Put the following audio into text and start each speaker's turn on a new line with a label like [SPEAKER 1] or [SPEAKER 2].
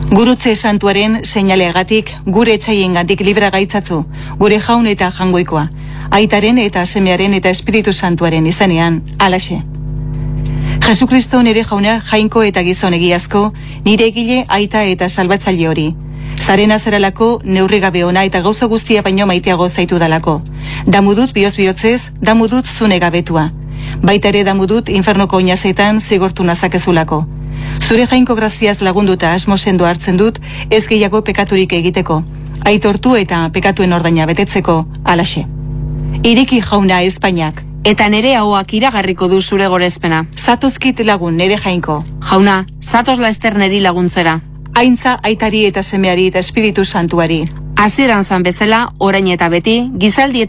[SPEAKER 1] Gurutze santuaren seinaleagatik gure etxaiengandik libra gaitzatzu, gure jaun eta jangoikoa, aitaren eta semearen eta Espiritu Santuaren izanean, alaxe. Jesukristo nere jauna jainko eta gizon egiazko, nire egile aita eta salbatzaile hori. Zarena zeralako neurrigabe ona eta gauza guztia baino maiteago zaitu dalako. Damudut bioz-bihotzez, damudut zune gabetua. Baita ere damudut infernoko oinazetan zigortu nazakezulako. Zure jainko graziaz lagunduta asmo sendo hartzen dut, ez gehiago pekaturik egiteko. Aitortu eta pekatuen ordaina betetzeko, alaxe. Iriki jauna Espainiak.
[SPEAKER 2] Eta nere hauak iragarriko du zure gorezpena.
[SPEAKER 1] Zatozkit lagun nere jainko.
[SPEAKER 2] Jauna, zatoz laester neri laguntzera.
[SPEAKER 1] Aintza aitari eta semeari eta Espiritu Santuari.
[SPEAKER 2] Hasieran zan bezala, orain eta beti, gizaldi